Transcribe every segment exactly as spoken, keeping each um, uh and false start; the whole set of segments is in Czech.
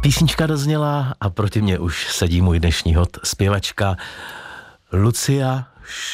Písnička dozněla a proti mě už sedí můj dnešní hot, zpěvačka Lucia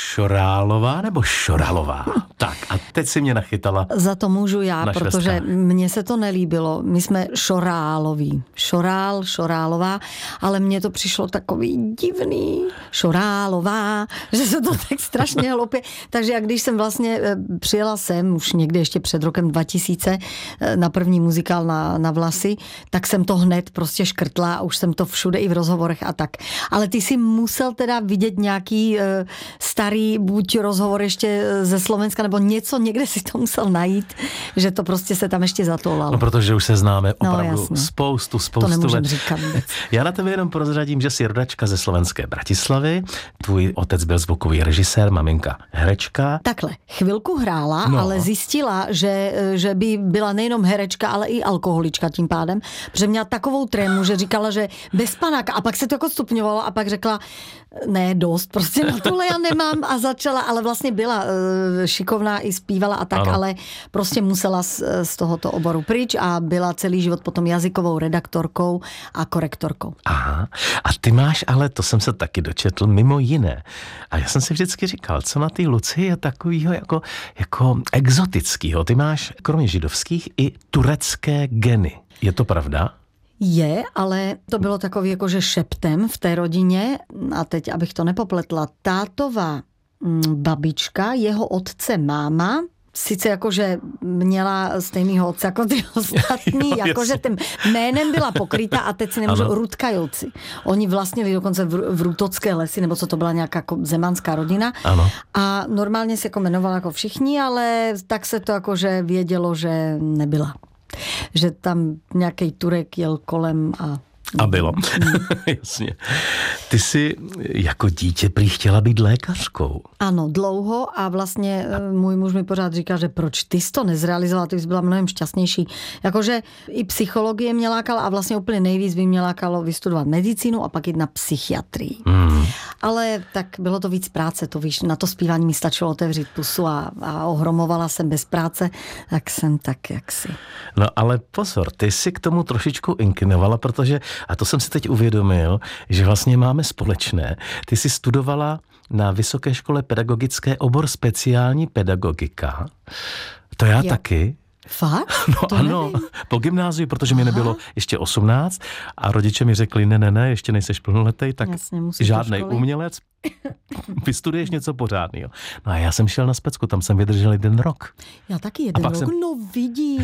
Šorálová nebo Šoralová. Tak a teď si mě nachytala. Za to můžu já, protože švestka. Mně se to nelíbilo. My jsme Šoráloví. Šorál, Šorálová, ale mně to přišlo takový divný. Šorálová, že se to tak strašně hloupě. Takže jak když jsem vlastně přijela sem, už někdy ještě před rokem dva tisíce, na první muzikál na, na Vlasy, tak jsem to hned prostě škrtla a už jsem to všude i v rozhovorech a tak. Ale ty si musel teda vidět nějaký starý buď rozhovor ještě ze Slovenska, nebo něco, někde si to musel najít, že to prostě se tam ještě zatoulalo. No, protože už se známe opravdu no, spoustu, spoustu to nemůžem let. říkat vůbec. Já na tebe jenom prozradím, že jsi rodačka ze slovenské Bratislavy, tvůj otec byl zvukový režisér, maminka herečka. Takhle, chvilku hrála, no. ale zjistila, že, že by byla nejenom herečka, ale i alkoholička tím pádem, protože měla takovou trému, že říkala, že bez panáka a pak se to jako stupňovalo a pak řekla, ne, dost, prostě na tohle já nemám a začala, ale vlastně byla uh, šikovná i zpívala a tak, ano. Ale prostě musela z, z tohoto oboru pryč a byla celý život potom jazykovou redaktorkou a korektorkou. Aha, a ty máš, ale to jsem se taky dočetl, mimo jiné. A já jsem si vždycky říkal, co na té Lucii je takovýho jako, jako exotického. Ty máš kromě židovských i turecké geny. Je to pravda? Je, ale to bylo takový jakože šeptem v té rodině a teď, abych to nepopletla, tátová babička, jeho otce máma, sice jakože měla stejného otce jako ty ostatní, jakože tím jménem byla pokryta a teď si nemůžu, Rutkajovci. Oni vlastnili dokonce v, v Rutocké lesy, nebo co to byla nějaká jako zemanská rodina. Ano. A normálně se jako jmenovala jako všichni, ale tak se to jakože vědělo, že nebyla. Že tam nějaký Turek jel kolem a... A bylo. Jasně. Ty jsi jako dítě prý chtěla být lékařkou. Ano, dlouho a vlastně a... můj muž mi pořád říká, že proč ty jsi to nezrealizovala, ty jsi byla mnohem šťastnější. Jakože i psychologie mě lákala a vlastně úplně nejvíc by mě lákalo vystudovat medicínu a pak jít na psychiatrii. Hmm. Ale tak bylo to víc práce, to víš, na to zpívání mi stačilo otevřít pusu a, a ohromovala jsem bez práce, tak jsem tak jaksi. No ale pozor, ty jsi k tomu trošičku inklinovala, protože, a to jsem si teď uvědomil, že vlastně máme společné. Ty jsi studovala na Vysoké škole pedagogické obor speciální pedagogika. To já jo. taky. Fakt? No to ano, nevím. Po gymnáziu, protože mi nebylo ještě osmnáct a rodiče mi řekli, ne, ne, ne, ještě nejseš plnoletej, tak jasně, žádnej umělec, vystuduješ něco pořádného. No a já jsem šel na Specku, tam jsem vydržel jeden rok. Já taky jeden rok, jsem... no vidíš.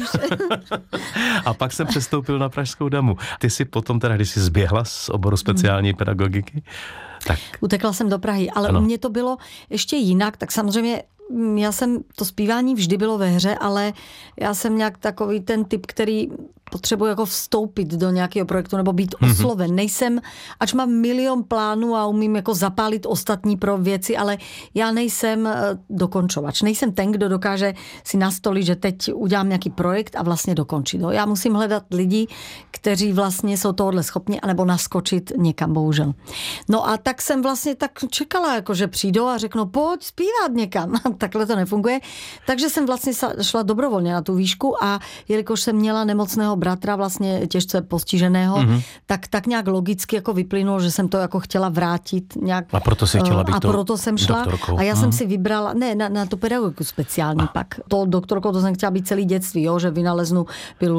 A pak jsem přestoupil na Pražskou damu. Ty jsi potom teda, když jsi zběhla z oboru speciální hmm. pedagogiky, tak... Utekla jsem do Prahy, ale ano. u mě to bylo ještě jinak, tak samozřejmě já jsem, to zpívání vždy bylo ve hře, ale já jsem nějak takový ten typ, který potřebuji jako vstoupit do nějakého projektu nebo být mm-hmm. osloven. Nejsem, ač mám milion plánů a umím jako zapálit ostatní pro věci, ale já nejsem dokončovač. Nejsem ten, kdo dokáže si nastolit, že teď udělám nějaký projekt a vlastně dokončit ho. Já musím hledat lidi, kteří vlastně jsou tohohle schopni, anebo naskočit někam, bohužel. No a tak jsem vlastně tak čekala, jako že přijdou a řeknou, pojď zpívat někam. Takhle to nefunguje. Takže jsem vlastně šla dobrovolně na tu výšku a jelikož jsem měla nemocného bratra, vlastně těžce postiženého, mm-hmm. tak tak nějak logicky jako vyplynulo, že jsem to jako chtěla vrátit nějak. A proto si chtěla být a proto jsem šla doktorkou. A já mm. jsem si vybrala, ne, na, na tu pedagogiku speciální a. pak. To doktorkou to jsem chtěla být celý dětství, jo, že vynaleznu pilu